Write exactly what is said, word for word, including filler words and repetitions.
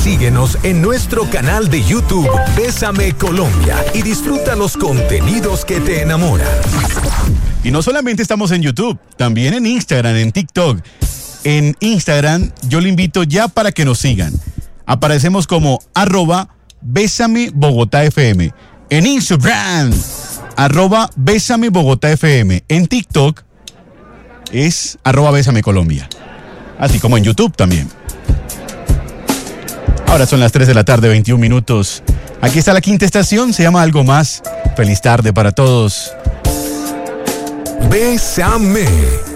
Síguenos en nuestro canal de YouTube Bésame Colombia y disfruta los contenidos que te enamoran. Y no solamente estamos en YouTube, también en Instagram, en TikTok. En Instagram yo le invito ya para que nos sigan. Aparecemos como arroba Bésame Bogotá F M. En Instagram, arroba Bésame Bogotá F M. En TikTok es arroba Bésame Colombia. Así como en YouTube también. Ahora son las tres de la tarde, veintiún minutos. Aquí está la quinta estación, se llama Algo Más. Feliz tarde para todos. Bésame.